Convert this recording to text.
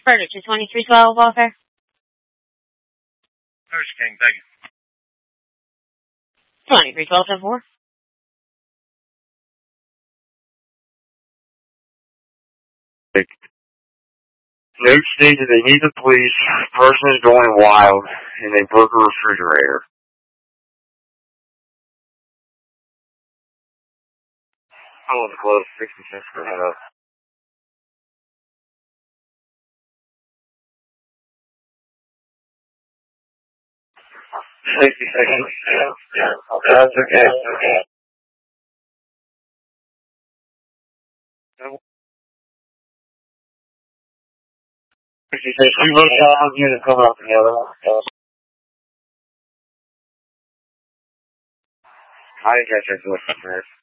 Furniture 2312, Walker. First King, thank you. 2312-4. Note stated they need the police. Person is going wild, and they broke a refrigerator. Someone's close, 66 for half. Yeah. That's okay. She says we both got our unit coming up together. I didn't catch that first.